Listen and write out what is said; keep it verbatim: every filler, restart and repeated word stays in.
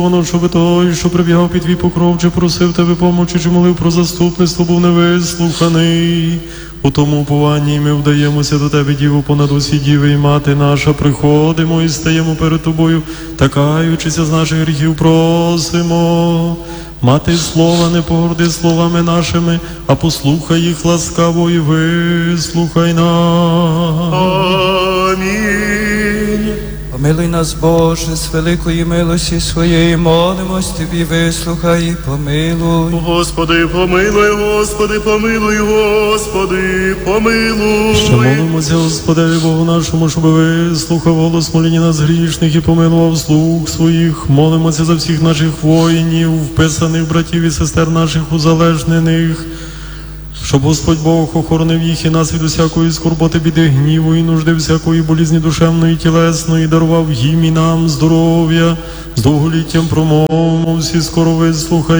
Воно, щоби той, що прибігав під твій покров, чи просив тебе помочі, чи молив про заступництво, був невислуханий. У тому упованні ми вдаємося до тебе, Діву, понад усі діви, і мати наша, приходимо і стаємо перед тобою, та каючися з наших гріхів просимо. Мати слова, не погорди словами нашими, а послухай їх ласкаво і вислухай нас. Амінь. Помилуй нас, Боже, з великої милості своєї, молимось Тобі, вислухай і помилуй. Господи, помилуй, Господи, помилуй, Господи, помилуй. Ще молимося, Господеві Богу нашому, щоб вислухав голос моління нас грішних і помилував слуг своїх. Молимося за всіх наших воїнів, вписаних братів і сестер наших узалежнених, щоб Господь Бог охоронив їх і нас від усякої скорботи, біди, гніву і нужди, всякої болізні душевної, тілесної, дарував їм і нам здоров'я, з довголіттям промовмо всі скоро вислухай.